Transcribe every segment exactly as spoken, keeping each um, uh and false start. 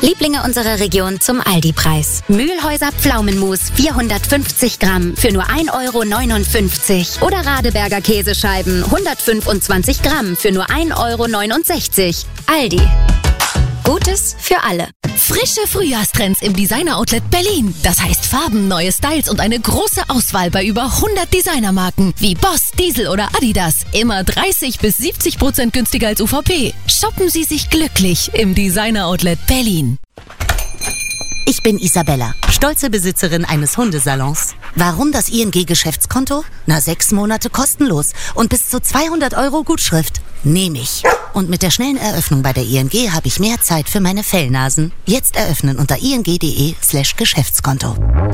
Lieblinge unserer Region zum Aldi-Preis. Mühlhäuser Pflaumenmus vierhundertfünfzig Gramm für nur ein Euro neunundfünfzig. Oder Radeberger Käsescheiben hundertfünfundzwanzig Gramm für nur ein Euro neunundsechzig. Aldi. Gutes für alle. Frische Frühjahrstrends im Designer-Outlet Berlin. Das heißt Farben, neue Styles und eine große Auswahl bei über hundert Designermarken wie Boss, Diesel oder Adidas. Immer dreißig bis siebzig Prozent günstiger als U V P. Shoppen Sie sich glücklich im Designer-Outlet Berlin. Ich bin Isabella, stolze Besitzerin eines Hundesalons. Warum das I N G-Geschäftskonto? Na, sechs Monate kostenlos und bis zu zweihundert Euro Gutschrift. Nehme ich. Und mit der schnellen Eröffnung bei der I N G habe ich mehr Zeit für meine Fellnasen. Jetzt eröffnen unter ing.de slash Geschäftskonto.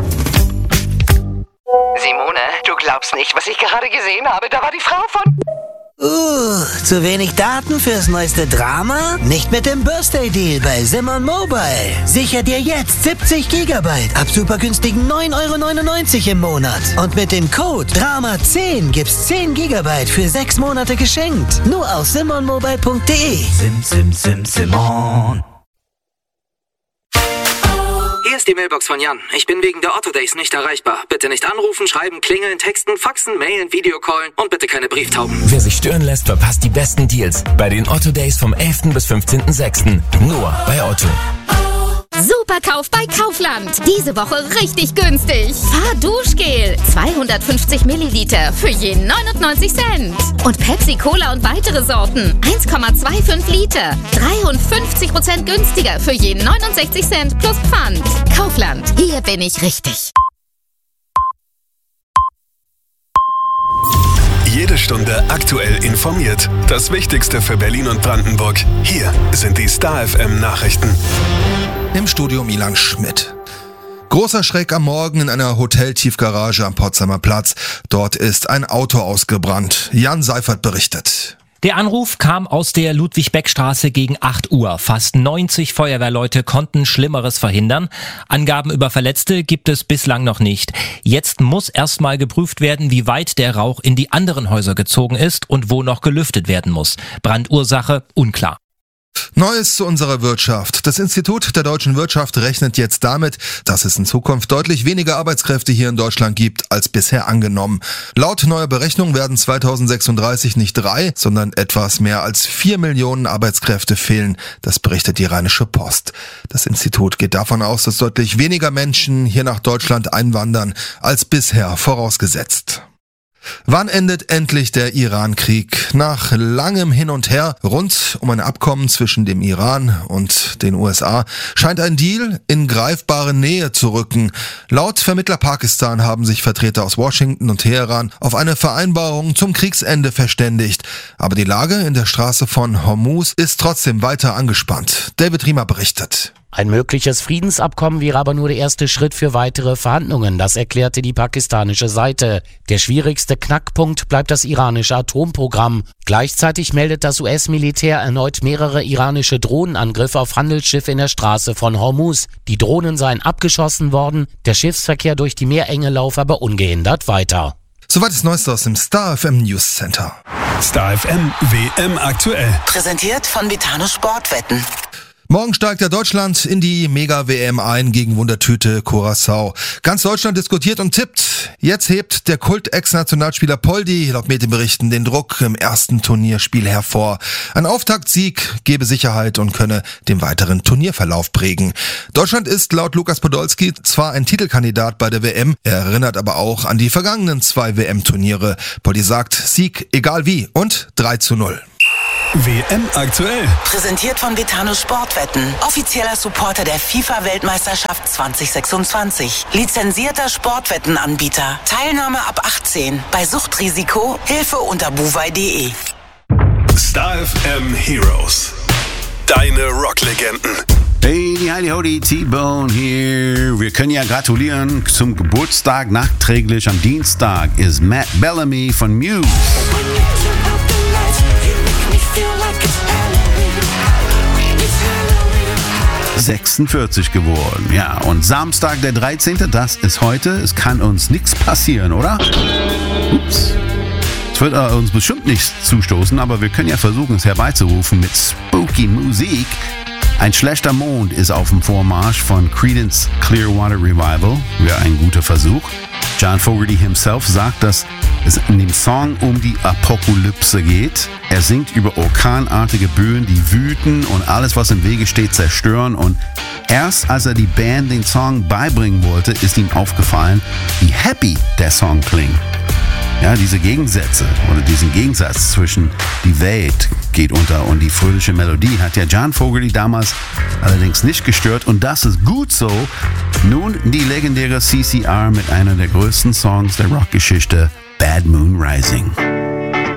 Simone, du glaubst nicht, was ich gerade gesehen habe. Da war die Frau von... Uh, zu wenig Daten fürs neueste Drama? Nicht mit dem Birthday Deal bei Simon Mobile. Sicher dir jetzt siebzig Gigabyte ab super günstigen neun Euro neunundneunzig im Monat. Und mit dem Code Drama zehn gibt's zehn Gigabyte für sechs Monate geschenkt. Nur auf simon mobile punkt de. Sim, sim, sim, Simon. Hier ist die Mailbox von Jan. Ich bin wegen der Otto Days nicht erreichbar. Bitte nicht anrufen, schreiben, klingeln, texten, faxen, mailen, Videocallen und bitte keine Brieftauben. Wer sich stören lässt, verpasst die besten Deals bei den Otto Days vom elften bis fünfzehnten sechsten Nur bei Otto. Superkauf bei Kaufland. Diese Woche richtig günstig. Fahrduschgel. zweihundertfünfzig Milliliter für je neunundneunzig Cent. Und Pepsi Cola und weitere Sorten. eins Komma fünfundzwanzig Liter. dreiundfünfzig Prozent günstiger für je neunundsechzig Cent plus Pfand. Kaufland. Hier bin ich richtig. Jede Stunde aktuell informiert. Das Wichtigste für Berlin und Brandenburg. Hier sind die Star F M Nachrichten. Im Studio Milan Schmidt. Großer Schreck am Morgen in einer Hoteltiefgarage am Potsdamer Platz. Dort ist ein Auto ausgebrannt. Jan Seifert berichtet. Der Anruf kam aus der Ludwig-Beck-Straße gegen acht Uhr. Fast neunzig Feuerwehrleute konnten Schlimmeres verhindern. Angaben über Verletzte gibt es bislang noch nicht. Jetzt muss erstmal geprüft werden, wie weit der Rauch in die anderen Häuser gezogen ist und wo noch gelüftet werden muss. Brandursache unklar. Neues zu unserer Wirtschaft. Das Institut der deutschen Wirtschaft rechnet jetzt damit, dass es in Zukunft deutlich weniger Arbeitskräfte hier in Deutschland gibt, als bisher angenommen. Laut neuer Berechnung werden zweitausendsechsunddreißig nicht drei, sondern etwas mehr als vier Millionen Arbeitskräfte fehlen. Das berichtet die Rheinische Post. Das Institut geht davon aus, dass deutlich weniger Menschen hier nach Deutschland einwandern, als bisher vorausgesetzt. Wann endet endlich der Iran-Krieg? Nach langem Hin und Her rund um ein Abkommen zwischen dem Iran und den U S A scheint ein Deal in greifbare Nähe zu rücken. Laut Vermittler Pakistan haben sich Vertreter aus Washington und Teheran auf eine Vereinbarung zum Kriegsende verständigt. Aber die Lage in der Straße von Hormuz ist trotzdem weiter angespannt. David Riemer berichtet. Ein mögliches Friedensabkommen wäre aber nur der erste Schritt für weitere Verhandlungen, das erklärte die pakistanische Seite. Der schwierigste Knackpunkt bleibt das iranische Atomprogramm. Gleichzeitig meldet das U S-Militär erneut mehrere iranische Drohnenangriffe auf Handelsschiffe in der Straße von Hormuz. Die Drohnen seien abgeschossen worden, der Schiffsverkehr durch die Meerenge laufe aber ungehindert weiter. Soweit das Neueste aus dem Star F M News Center. Star F M W M aktuell. Präsentiert von Vitano Sportwetten. Morgen steigt ja Deutschland in die Mega-W M ein gegen Wundertüte Curaçao. Ganz Deutschland diskutiert und tippt. Jetzt hebt der Kult-Ex-Nationalspieler Poldi laut Medienberichten den Druck im ersten Turnierspiel hervor. Ein Auftaktsieg gebe Sicherheit und könne den weiteren Turnierverlauf prägen. Deutschland ist laut Lukas Podolski zwar ein Titelkandidat bei der W M, er erinnert aber auch an die vergangenen zwei W M-Turniere. Poldi sagt, Sieg egal wie und drei zu null. W M aktuell. Präsentiert von Vitano Sportwetten. Offizieller Supporter der FIFA-Weltmeisterschaft zwanzig sechsundzwanzig. Lizenzierter Sportwettenanbieter. Teilnahme ab achtzehn. Bei Suchtrisiko Hilfe unter buwei punkt de. Star F M Heroes. Deine Rocklegenden. Hey, die Heidi Hodi, T-Bone hier. Wir können ja gratulieren zum Geburtstag. Nachträglich am Dienstag ist Matt Bellamy von Muse sechsundvierzig geworden. Ja, und Samstag, der dreizehnte, das ist heute. Es kann uns nichts passieren, oder? Ups. Es wird äh, uns bestimmt nichts zustoßen, aber wir können ja versuchen, es herbeizurufen mit spooky Musik. Ein schlechter Mond ist auf dem Vormarsch von Creedence Clearwater Revival. Wäre ein guter Versuch. John Fogerty himself sagt, dass es in dem Song um die Apokalypse geht. Er singt über orkanartige Böen, die wüten und alles, was im Wege steht, zerstören. Und erst als er die Band den Song beibringen wollte, ist ihm aufgefallen, wie happy der Song klingt. Ja, diese Gegensätze oder diesen Gegensatz zwischen die Welt geht unter und die fröhliche Melodie hat ja John Fogerty damals allerdings nicht gestört und das ist gut so. Nun die legendäre C C R mit einer der größten Songs der Rockgeschichte, Bad Moon Rising.